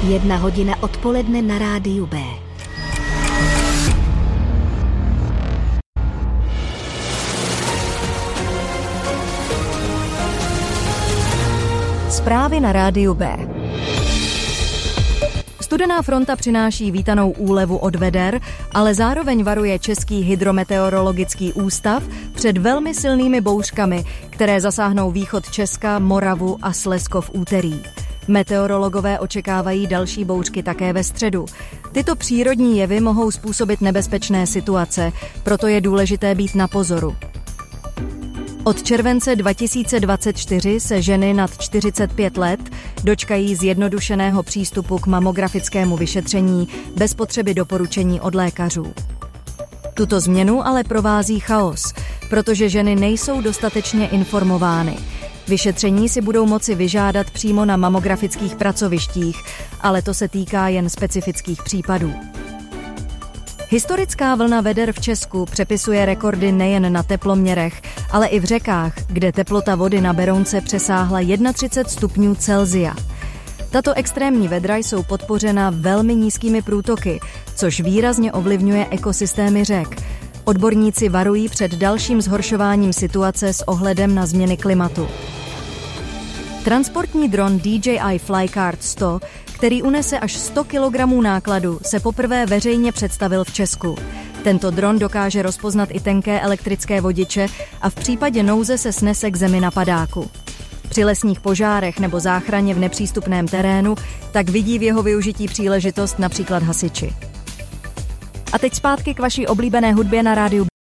1:00 odpoledne na rádiu B. Zprávy na rádiu B. Studená fronta přináší vítanou úlevu od veder, ale zároveň varuje Český hydrometeorologický ústav před velmi silnými bouřkami, které zasáhnou východ Česka, Moravu a Slezsko v úterý. Meteorologové očekávají další bouřky také ve středu. Tyto přírodní jevy mohou způsobit nebezpečné situace, proto je důležité být na pozoru. Od července 2024 se ženy nad 45 let dočkají zjednodušeného přístupu k mamografickému vyšetření bez potřeby doporučení od lékařů. Tuto změnu ale provází chaos, protože ženy nejsou dostatečně informovány. Vyšetření si budou moci vyžádat přímo na mamografických pracovištích, ale to se týká jen specifických případů. Historická vlna veder v Česku přepisuje rekordy nejen na teploměrech, ale i v řekách, kde teplota vody na Berounce přesáhla 31 stupňů Celsia. Tato extrémní vedra jsou podpořena velmi nízkými průtoky, což výrazně ovlivňuje ekosystémy řek. Odborníci varují před dalším zhoršováním situace s ohledem na změny klimatu. Transportní dron DJI Flycard 100, který unese až 100 kg nákladu, se poprvé veřejně představil v Česku. Tento dron dokáže rozpoznat i tenké elektrické vodiče a v případě nouze se snese k zemi na padáku. Při lesních požárech nebo záchraně v nepřístupném terénu tak vidí v jeho využití příležitost například hasiči. A teď zpátky k vaší oblíbené hudbě na rádiu.